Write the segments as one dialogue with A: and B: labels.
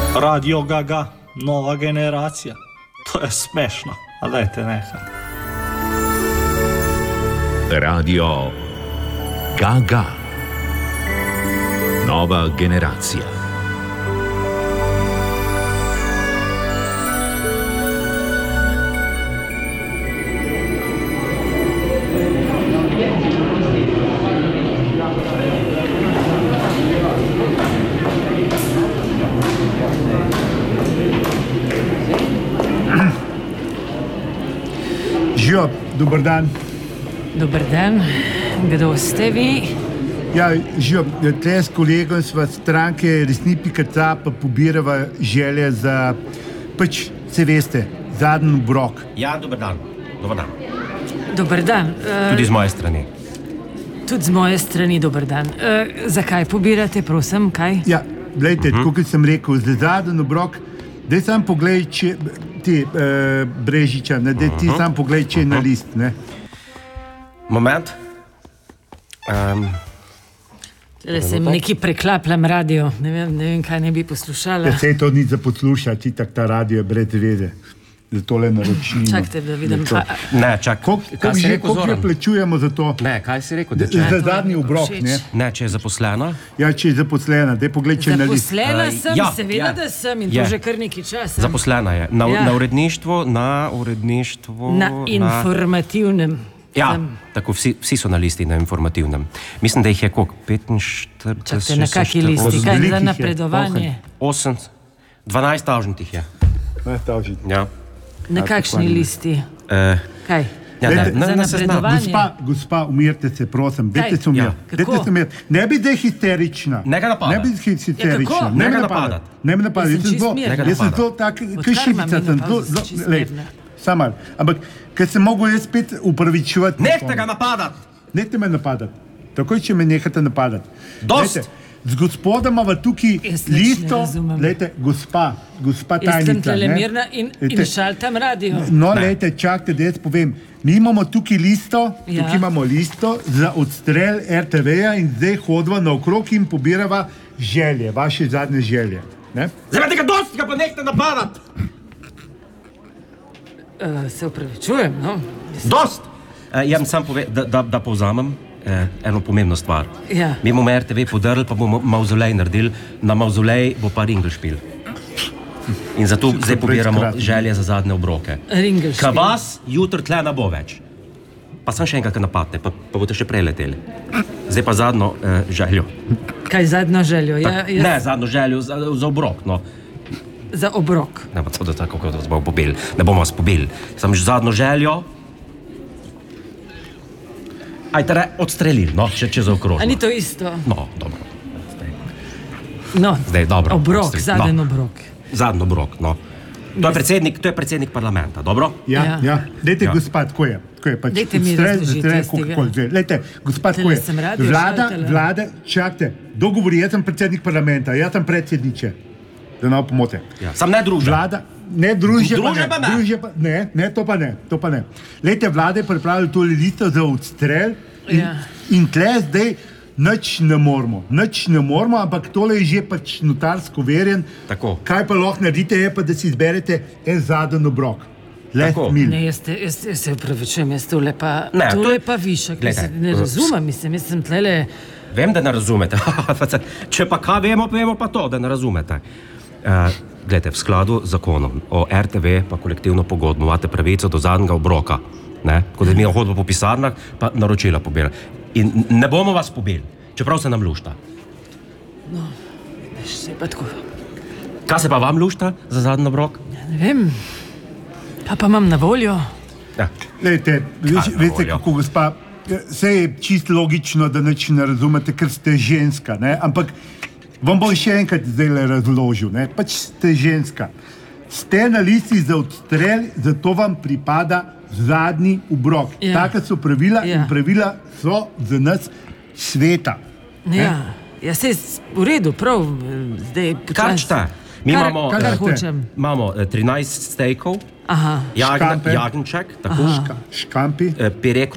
A: Radio Gaga, nova generacija. To je smešno, a dajte nekaj.
B: Radio Gaga, nova generacija.
C: Živijo, dober dan.
D: Dober dan, kdo ste vi?
C: Ja, živijo, tle s kolegom sva stranke Resni.ca pa pobirava želje za, pač, se veste, zadnji obrok.
E: Ja, dober dan. Dober dan.
D: Dober dan.
E: Tudi z moje strani.
D: Tudi z moje strani dober dan. Zakaj pobirate, prosim, kaj?
C: Ja, gledajte, tako kot sem rekel, za zadnji obrok, daj sam poglej, če ti Brežiča, ne, daj ti sam poglej, če je na list, ne.
E: Moment.
D: Tele sem neki preklapljam radio, ne vem, kaj ne bi poslušala.
C: Ja, sej to ni za poslušati, tak ta radio je brez vede. Za tole naročnino.
D: Čakajte, da vidim.
E: Ne, čak.
C: Koliko že plačujemo za to?
E: Ne, kaj si rekel?
C: Za zadnji obrok, ne?
E: Ne, če je zaposlena.
C: Ja, če je zaposlena, daj pogled, če je na list.
D: Zaposlena sem,
E: ja,
D: seveda, da sem in to že kar nekaj časa.
E: Zaposlena je. Na uredništvu,
D: Na informativnem.
E: Ja, tako vsi so na listi na informativnem. Mislim, da jih je koliko? 45?
D: Čakajte, na kaki listi? Kaj za napredovanje?
E: 12 tavžnih je.
C: 12 tavžnih.
E: Ja.
D: Na kakšni listi? Kaj?
E: Ja,
D: za napredovanje?
C: Gospa, umirte se, prosim. Dajte se umirti. Ne bi zdaj histerična.
E: Ne ga napadati.
C: Ne bi histerična.
D: Ja,
C: ne ga napadati. Ne me napadati. Jaz sem zelo tak, kaj šibica sem. Samar. Ampak, ker sem mogel jaz spet upravičevati.
E: Nehte ga napadati.
C: Nehte me napadati. Takoj, če me nehate napadati.
E: Dost.
C: Z gospodama v tukaj listo, lejte, gospa tajnica.
D: Jaz sem tle mirna in šaltam radio.
C: No, lejte, čakajte, da jaz povem. Mi imamo tukaj listo, tukaj imamo listo za odstrel RTV-ja in zdaj hodva naokrog in pobirava želje, vaše zadnje želje.
E: Zdaj tega dosti, ga pa nehte napadati.
D: Se upravičujem, no.
E: Dost! Jaz sam povem, da povzamem eno pomembno stvar.
D: Ja.
E: Mi bomo RTV podrli, pa bomo mavzolej naredili, na mavzolej bo pa ringelšpil. In zato zdaj pobiramo želje za zadnje obroke.
D: Ringelšpil.
E: Ka vas jutri tle ne bo več. Pa sem še enkrat napadne, pa boste še preleteli. Zdaj pa zadnjo željo.
D: Kaj zadnjo željo?
E: Ne, zadnjo željo za obrok, no.
D: Za obrok.
E: Ne, pa to da tako, kot vas bomo pobili. Ne bomo vas pobili. Sam zadnjo željo. Ajte, odstrelili, no, če zaokrožimo.
D: A ni to isto?
E: No, dobro.
D: No,
E: zdaj, dobro.
D: Obrok, zadnji obrok.
E: Zadnji obrok, no. To je predsednik parlamenta, dobro?
C: Ja. Dajte, gospod, tako je.
D: Dajte mi razložiti iz tega.
C: Dajte, gospod, tako je. Vlada, čakajte, dogovori, jaz sem predsednik parlamenta, jaz sem predsedniče. Da nam pomote.
E: Ja. Sam ne druža.
C: Vlada, ne druže
E: pa ne.
C: Ne, to pa ne. Lejte, vlada je pripravila to listo za odstrel in tle zdaj nič ne moramo, ampak tole je že pač notarsko verjen.
E: Tako.
C: Kaj pa lahko naredite, je pa, da si izberete en zadnji obrok.
D: Ne, jaz se upravičujem, jaz tole pa višek, ne razumem, jaz sem tlele...
E: Vem, da ne razumete. Če pa kaj vemo pa to, da ne razumete. Glejte, v skladu z zakonom o RTV pa kolektivno pogodbo imate pravico do zadnjega obroka. Tako da mi hodimo po pisarnah, pa naročila pobira. In ne bomo vas pobili, čeprav se nam lušta.
D: No, veš, se pa tako.
E: Kaj se pa vam lušta za zadnji obrok?
D: Ja, ne vem. Kaj pa imam na voljo?
C: Ja. Lejte, veste kako, gospa, vse je čisto logično, da nič ne razumete, ker ste ženska, ne? Ampak vam bom še enkrat zdaj razložil, ne? Pač ste ženska. Ste na listi za odstrel, zato vam pripada zadnji obrok. Taka so pravila in pravila so za nas sveta.
D: Ja, se v redu, prav, zdaj...
E: Kar čta? Mi imamo 13 stejkov, jagnček, tako,
C: škampi,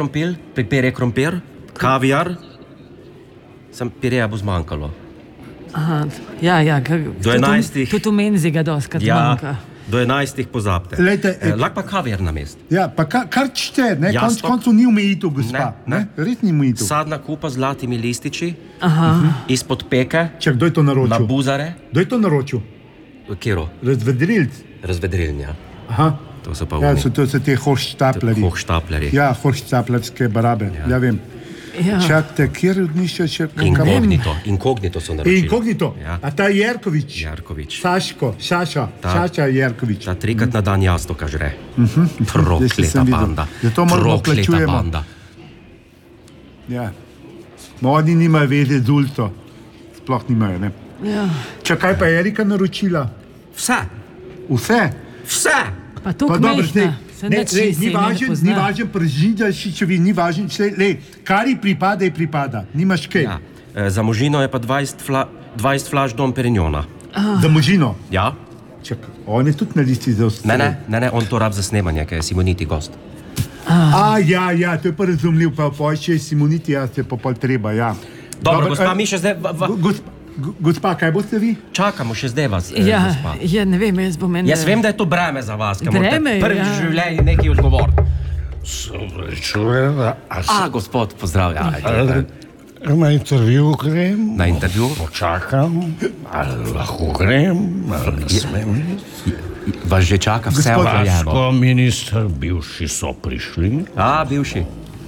E: pire krompir, kaviar, sem pireja bo zmanjkalo.
D: Aha, ja,
E: Do 11.
D: Tudi v menzi ga doskrat manjka.
E: Do 11 pozabite. Lahko pa kaviar na mest.
C: Ja, pa kar čte, ne, koncu ni omejitev, gospa.
E: Ne.
C: Res ni omejitev.
E: Sadna kupa z zlatimi lističi, izpod peke,
C: Čak, kdo je to naročil?
E: na buzare.
C: Kdo je to naročil?
E: Kjero?
C: Razvedrilc.
E: Razvedrilnja.
C: Aha.
E: To so pa
C: Ja,
E: oni.
C: to so te hošštaplerji.
E: Hochštaplerji.
C: Ja, hošštaplerske barabe, ja vem.
D: Ja.
C: Čakajte, kjer odnišče še...
E: Inkognito so naročili.
C: Inkognito?
E: Ja.
C: A ta Jerkovič?
E: Jerkovič.
C: Saša Jerkovič.
E: Ta 3-krat na dan jastoka žre.
C: Jaz
E: Prokleta
C: sem videl.
E: banda.
C: Zato moramo
E: Prokleta
C: plačujemo.
E: banda.
C: Ja. Oni nimajo veze z ulico. Sploh nimajo, ne?
D: Ja.
C: Čakaj, pa je Erika naročila?
E: Vse.
C: Vse?
E: Vse.
D: Pa to kmehna.
C: Ni važen pržidašičevi, ni važen, kar ji pripada, ji pripada. Nimaš kaj.
E: Ja. Za možino je pa 20 flaš Dom Perignona.
C: Za možino?
E: Ja.
C: Čakaj, on je tudi na listi za vse.
E: Ne, on to rab za snemanje, ker je Simoniti gost.
C: Ja, to je pa razumljiv, pa če je Simoniti, ja, se pa pol treba, ja.
E: Dobro, gospa, mi še zdaj...
C: Gospa, kaj boste vi?
E: Čakamo še zdaj vas,
D: Ja,
E: gospa.
D: ne vem, jaz bom en...
E: Jaz vem, da je to breme za vas, ker morate
D: Breme,
E: prvič v
D: ja.
E: življenju nekaj odgovor.
F: Čujem,
E: Gospod, pozdravljajte.
F: na intervju grem.
E: Na intervju?
F: Počakam, ali lahko grem, ali ne smem.
E: Vas že čaka vse urejeno.
F: Vaško minister, bivši so prišli.
E: Bivši.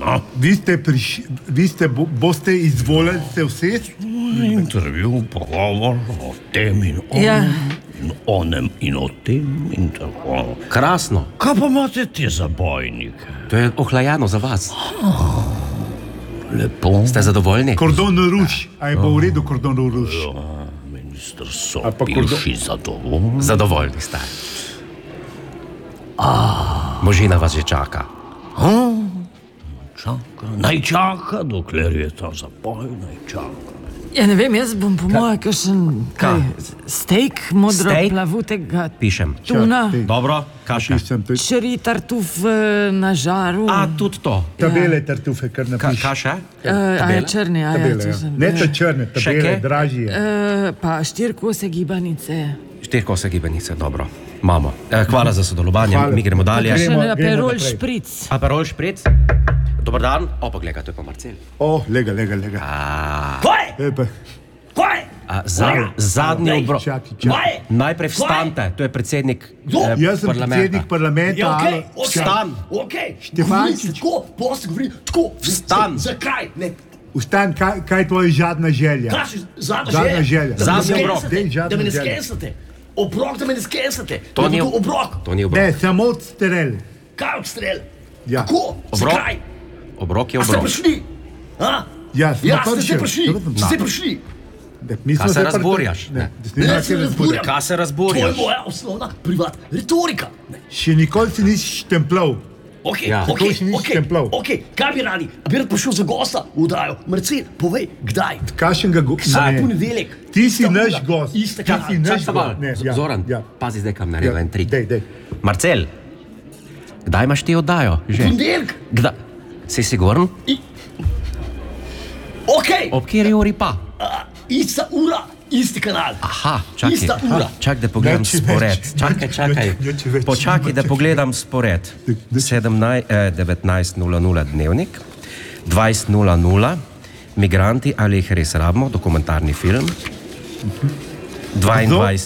C: Boste izvolili se vse?
F: Intervju, pogovor o tem in onem,
D: Ja.
F: onem in o tem in tako.
E: Krasno.
F: Kaj pa imate te zabojnike?
E: To je ohlajeno za vas.
F: Lepo.
E: Ste zadovoljni?
C: Kordon ruš. A je pa v redu kordon ruš?
F: Minister so
C: A pa
F: bivši zadovoljni.
E: Zadovoljni ste. Možina vas že čaka.
F: Čaka, naj čaka, dokler je ta zaboj, naj čaka.
D: Ja, ne vem, jaz bom po moje kakšen steak modro-plavutega
E: Pišem.
D: tuna,
E: Dobro, kaša.
D: čeri tartuf na žaru.
E: Tudi to.
C: Tabele tartufe, kar napiš.
E: Kaša?
D: Črne,
C: Tabele,
D: to
C: ja.
D: sem.
C: Ne ta črne,
E: Še
C: tabele,
E: kaj?
C: dražji je.
D: Pa 4 kose gibanice.
E: 4 kose gibanice, dobro. Imamo. Hvala za sodelovanje,
C: Hvala.
E: mi gremo dalje.
D: Še
C: Gremo
D: na Aperol
C: naprej.
D: špric.
E: Aperol špric. Dobar dan. Opa, gledaj, to je pa Marcel.
C: Lega.
E: Zadnji obrok.
C: Čakaj.
E: Najprej vstante, to je predsednik
C: Jaz sem
E: parlamenta.
C: predsednik parlamenta.
E: Vstan.
C: Štefančič.
G: Tako, posti govori, tako.
E: Vstan.
G: Zakaj? Ne.
C: Vstan, kaj je tvoja žadna želja? Zadnja želja.
E: Zadnji obrok.
G: Da me ne skensate. Obrok, da me ne skensate.
E: To ni
G: obrok.
E: To ni obrok.
C: Ne, samo odstrel.
G: Kaj odstrel?
C: Ja.
G: Kako?
E: Obrok.
G: Zakaj?
E: Obrok je
G: A ste
E: obrok.
G: prišli?
C: Ja,
G: Ste prišli. Ste prišli.
E: Kaj se razburjaš?
C: Ne,
G: Ne, se razburjam.
E: Kaj se
G: To je
E: razburjaš?
G: moja osnovna privat retorika.
C: še nikoli si nisi štemplal.
G: Ok,
E: Ja.
C: Tako si nisi štempljal.
G: ok, kaj bi radi? A bi rad prišel za gosta v oddajo? Marcel, povej, kdaj?
C: Kašenga
G: Vsak ponedeljek.
C: Ti si
G: Ista
C: naš
G: ura,
C: gost.
G: ista
C: Ti
G: kanal.
C: si naš
E: Čakaj,
C: gost. Ne, ja,
E: Zoran,
C: ja.
E: pazi zdaj, kam naredil en trik.
C: Dej.
E: Marcel, kdaj imaš ti oddajo? Že?
G: Ponedeljek.
E: Kdaj? Si siguren?
G: Ok,
E: Ob kateri uri pa?
G: ista ura, isti kanal.
E: Aha,
G: Ista ura.
E: čakaj, da pogledam
C: Nič več.
E: spored. Čakaj.
C: Nič več.
E: Počakaj, da pogledam spored. 19:00 dnevnik, 20:00 migranti ali jih res rabimo, dokumentarni film. 22,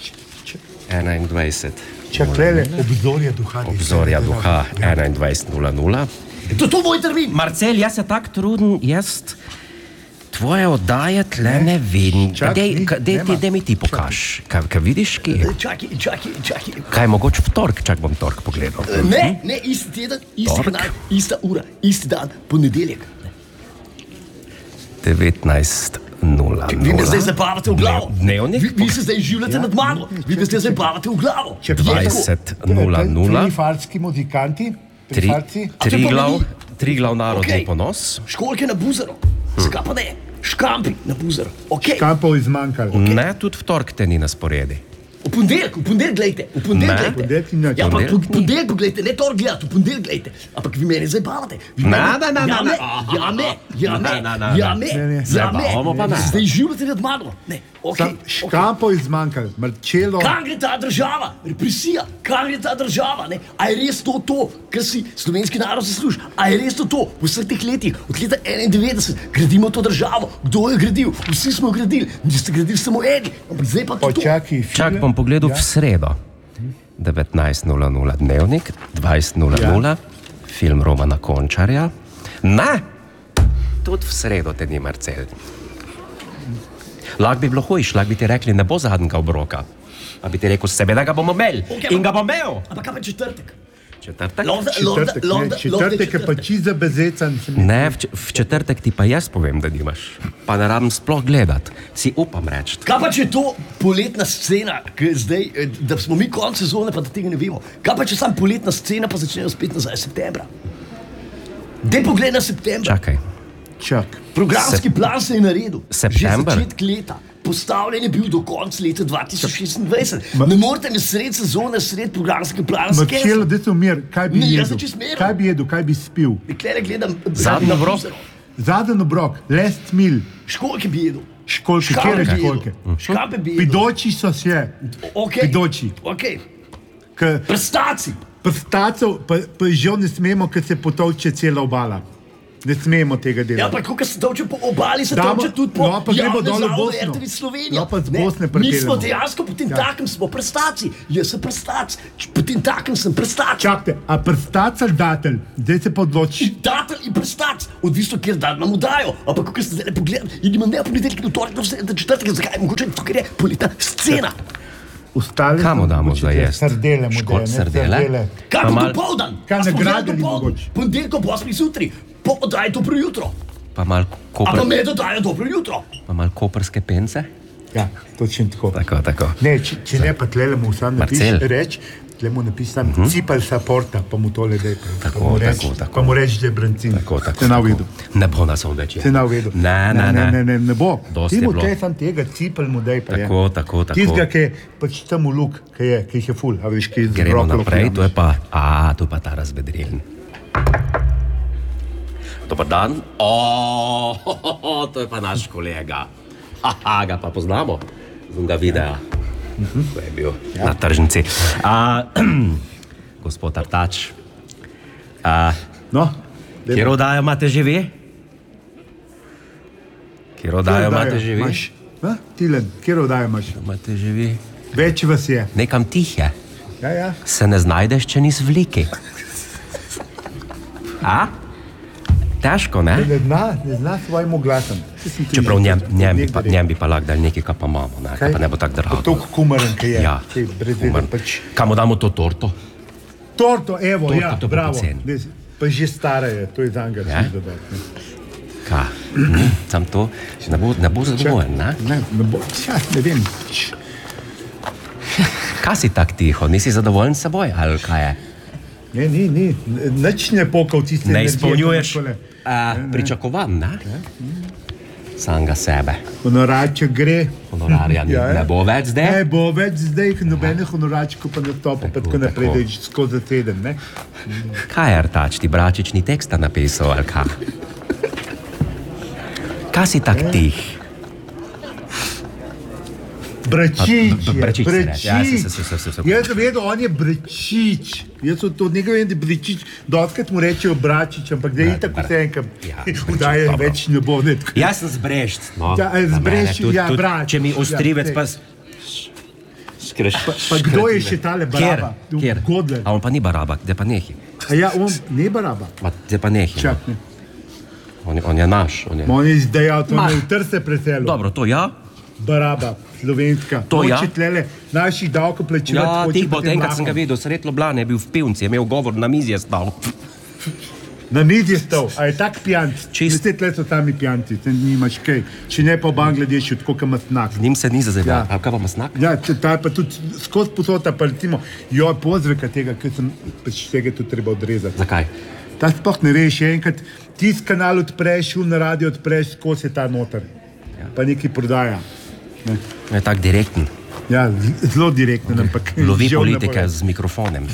E: 21,
C: Čakaj, obzorje duha.
E: obzorja duha 21:00.
G: To je moj termin.
E: Marcel, jaz se tako trudim, jaz tvoje oddaje tle ne vidim. Dej mi ti pokaž, kaj vidiš, ki?
G: Čakaj.
E: Kaj je mogoče v torek, čak bom torek pogledal.
G: Ne, isti teden, isti
E: Torek.
G: kanal, ista ura, isti dan, ponedeljek.
E: 19:00.
G: Vi me zdaj zabavate v glavo.
E: Dnevnik?
G: Vi se zdaj življate nad mano. Vi me zdaj zabavate v glavo.
E: 20:00.
C: Trifarski muzikanti.
E: Triglav narodni
G: Okej.
E: ponos.
G: Školke na buzero. Zakaj pa ne? Škampi na buzero. Ok.
C: Kampov izmanjkalo.
E: Ne, tudi v torek te ni na sporedi.
G: V ponedeljek, gledajte. V
E: Ne.
G: ponedeljek gledajte.
C: Ponedeljek ni nič.
G: Ja, ampak
E: Ponedeljek?
G: v ponedeljek gledajte, ne torek gledajte, v ponedeljek gledajte. Ampak vi mene zabavate. Vi mene-
E: Ne.
G: Ja me.
E: Zabavamo pa ne.
G: Zdaj življate nad mano. Ne.
C: Škampo je zmanjkalo, Marčelo.
G: Kam gre ta država? Represija, kam gre ta država? Ne? A je res to, kar si slovenski narod zasluži? A je res to? V vseh teh letih, od leta 91, gradimo to državo. Kdo je gradil? Vsi smo jo gradili. Niste gradili samo eni. Ampak zdaj pa to.
E: Čak bom pogledal v sredo. 19:00 Dnevnik, 20:00 film Romana Končarja. Ne! Tudi v sredo te ni, Marcel. Lahko bi bilo hujš, lahko bi ti rekli, ne bo zadnjega obroka. Pa bi ti rekel, seveda ga bomo imeli. In ga bom imel.
G: Ampak kaj pa četrtek?
E: Četrtek?
C: Četrtek je pa čisto zabezecan.
E: Ne, v četrtek ti pa jaz povem, da nimaš. Pa ne rabim sploh gledati. Si upam reči.
G: Kaj pa če je to poletna scena, zdaj, da smo mi konec sezone, pa da tega ne vemo. Kaj pa če sam poletna scena, pa začnejo spet nazaj septembra? Dej pogled na septembra.
E: Čakaj.
G: Programski plan se je naredil.
E: September?
G: Že začetek leta. Postavljen je bil do konca leta 2026. Ne morete mi sred sezone, sred programskega plana skesti.
C: Marčelo, da se umir, kaj bi jedel? Kaj bi jedel, kaj bi spil?
G: Klede gledam
E: zadnji obrok.
C: Zadnji obrok, last meal.
G: Školjke bi jedel.
C: Školjke, kjere školjke?
G: Škampe bi jedel.
C: Pidoči so se. Pidoči.
G: Prstaci.
C: Prstacov pa žal ne smemo, ker se potolče cela obala. Ne smemo tega delati.
G: Ja, pa ko se toče po obali, se toče tudi po javnem zavodu RTV Slovenija.
C: No, pa z Bosne prepeljamo.
G: Mi smo dejansko potem takem smo prstaci. Jaz sem prstac. Potem takem sem prstac.
C: Čakajte, a prstac ali datelj? Zdaj se pa odloči.
G: Datelj in prstac. Odvisno, kjer dan nam dajo. Ampak, ko ste zdaj pogledali, imam ne ponedeljek, do torek, do četrtek, zakaj? Mogoče to, ker je poletna scena.
E: Kamo damo za jesti?
C: Sardele,
E: sardele.
G: Kaj bo dopoldan?
C: Kaj nagradili mogoče?
G: Ponedeljko ob 8 zjutraj. Po oddaji dobro jutro.
E: Pa malo
G: A pa med oddajo dobro jutro.
E: Pa malo koprske pence?
C: Ja, točno tako.
E: Tako.
C: Ne, če ne, pa tlele mu sam napiš reč, tle mu napiš sam cipal sa porta, pa mu tole dej.
E: Tako.
C: Pa mu reč, da je brancin.
E: Tako.
C: Se na uvidu.
E: Ne bo nas več.
C: Se na uvidu. Ne bo.
E: Dosti
C: ti mu
E: je bilo.
C: tle sam tega cipal mu dej pa je.
E: Tako.
C: Tistega, ki je pač tam v luk, ki jih je ful, a veš, ki je
E: Gremo naprej, to je pa, to je pa ta razvedriln. Dobar dan. To je pa naš kolega. Ga pa poznamo. Z unga videa. Ko je bil na tržnici. Gospod Artač. Kjer oddajo imate že vi? Kjer oddajo imate že vi?
C: Tilen, kjer oddajo imaš?
E: Imate že vi?
C: Več vas je.
E: Nekam tihe.
C: Ja.
E: Se ne znajdeš, če nis v liki. Težko, ne?
C: Ne zna svojim glasom.
E: Čeprav njem bi pa lahko dali nekaj, kar pa imamo, ne? Pa ne bo tako drago.
C: Toliko kumaren, ki je.
E: Ja, kamo damo to torto?
C: Torto, evo, ja,
E: to
C: bravo.
E: poceni.
C: Pa že stara je, to je zanga.
E: Kaj? Sam to ne bo zadovoljen, ne?
C: Ne bo, ne vem.
E: Kaj si tak tiho? Nisi zadovoljen s seboj, ali kaj je?
C: Ne, ni. Nič ne pokal tiste
E: ne
C: energije.
E: Izpolnjuješ pričakovanj, ne? Samega sebe.
C: Honorarček gre.
E: Honorarja ne bo več zdaj?
C: Ne bo več zdaj, nobene honorarčkov pa nastopa, pa tako naprej, da je skozi teden, ne?
E: Kaj je Artač, ti Bračični teksta napisal, ali kaj? Kaj si tak tih?
C: Bračič je,
E: Bračič.
C: Jaz sem vedel, on je Bračič. Jaz sem to nekaj vem, da je Bračič. Dotkrat mu rečejo Bračič, ampak da je tako vse enkam. Vdaje več ne bo.
E: Jaz sem zbrešč.
C: Zbrešč, ja, Bračič.
E: Če mi ostrivec pa...
C: Pa kdo je še tale Baraba?
E: Kjer? A on pa ni Baraba, zdaj pa nehi.
C: A ja, on ne Baraba?
E: Zdaj pa nehi.
C: Čak, ne.
E: On je naš.
C: On je izdejal, to je v Trste preselil.
E: Dobro, to ja.
C: Baraba, slovenska.
E: To ja.
C: Hoče tlele naših davkoplačevalcev.
E: Ja, tih bo, enkrat sem ga videl, sred Ljubljane je bil v pivnici, je imel govor, na mizi je stal.
C: Na mizi je stal, a je tak pijanc.
E: Čist.
C: 10 let so tam pijanci, te nimaš kaj. Če ne pa v Bangladešu, tako kot masnak.
E: Z njim se ni zazevljal, a kaj pa masnak?
C: Ja, ta pa tudi skozi posota, pa recimo, pozveka tega, ker sem pač tega tudi treba odrezati.
E: Zakaj?
C: Ta sploh ne veš, enkrat tisk kanal odpreš, na radio odpreš, skozi je ta noter. Pa nekaj prodaja.
E: Je tak direkten.
C: Ja, zelo direkten, ampak...
E: Lovi politike z mikrofonem.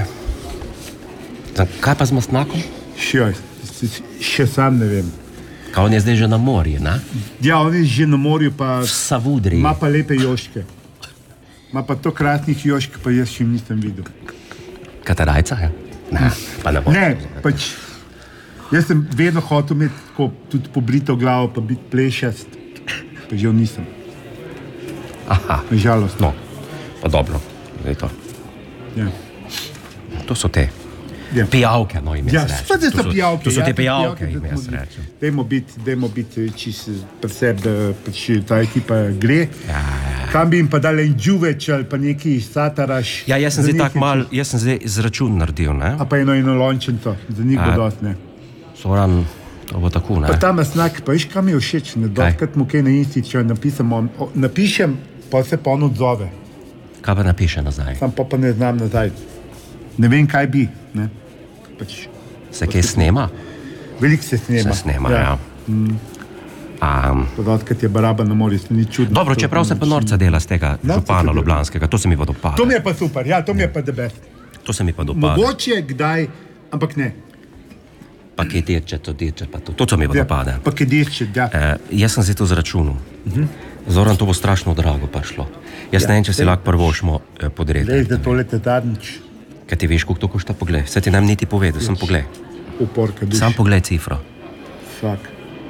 E: Kaj pa z masnakom?
C: Še sam ne vem.
E: Kaj on je zdaj že na morju, ne?
C: Ja, on je že na morju, pa
E: V Savudriji.
C: ima pa lepe joške. Ima pa to krasnih jošk, pa jaz še nisem videl.
E: Katarajca, ja? Ne, pa ne bo.
C: Ne, pač jaz sem vedno hotel imeti tako tudi pobrito glavo, pa biti plešast, pa že nisem.
E: Aha,
C: Nažalost.
E: no, pa dobro, zdaj to.
C: Ja.
E: To so te
C: Ja.
E: pijavke, no, ime
C: Ja,
E: se reče.
C: spet so pijavke.
E: To so te
C: ja,
E: pijavke,
C: da
E: ime
C: smo
E: se
C: bili.
E: reče.
C: Dajmo biti čisto pri sebi, da pač ta ekipa gre. Kam bi jim pa dali en džuveč ali pa neki sataraš.
E: Ja, jaz sem zdaj tak mal, jaz sem zdaj izračun naredil, ne?
C: A pa eno lončenco, za njih bo dost, ne.
E: Soran, to bo tako, ne?
C: Pa ta masnak, pa viš, kam mi je všeč, ne, dostkrat mu kaj na Instiču napišem, pa se pa on odzove.
E: Kaj pa napiše nazaj?
C: Sam pa ne znam nazaj. Ne vem, kaj bi, ne. Pač,
E: Se kaj snema?
C: veliko se snema.
E: Se snema, ja.
C: Podatkrat je baraba na morju, ni čudno.
E: Dobro, čeprav se pa norca dela z tega župana ljubljanskega, to se mi pa dopada.
C: To mi je pa super, ja, to mi je pa the best.
E: To se mi pa dopada.
C: Mogoče kdaj, ampak ne.
E: Pa kaj teče, to teče, pa to mi pa dopade.
C: Pa kaj dirče, ja.
E: Jaz sem zdaj to zračunal. Zoran, to bo strašno drago prišlo. Jaz ne vem, če si lahko prvošmo podrediti.
C: Lej, da tole te zadnjič.
E: Kaj ti veš, koliko to košta, poglej. Se ti nam niti povedal, sam poglej.
C: Uporka duš.
E: Sam poglej cifro.
C: Fak.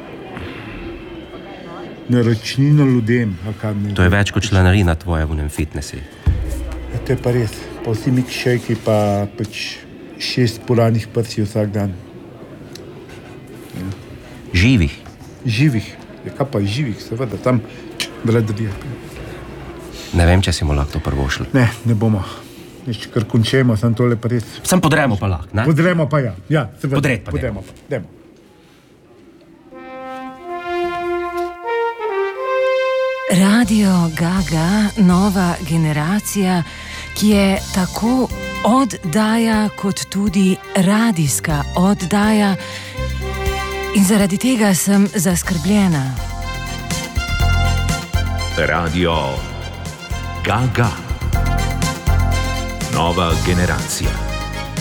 C: Naročnino ljudem.
E: To je več kot članarina tvoja v nem fitnessi.
C: Ja, to je pa res. Pa vsi milkshake pa pač 6 poranih prsi vsak dan.
E: Živih.
C: Živih. Ja, kaj pa živih, seveda, tam vladrija.
E: Ne vem, če si mu lahko to prvošli.
C: Ne bomo. Neč kar končemo, sem tole pa res.
E: Sam podremo pa lahko, ne?
C: Podremo pa ja. Ja, seveda.
E: Podret pa
C: podremo pa. Demo.
D: Radio Gaga, nova generacija, ki je tako oddaja kot tudi radijska oddaja in zaradi tega sem zaskrbljena.
B: Radio Gaga. Nova generacija.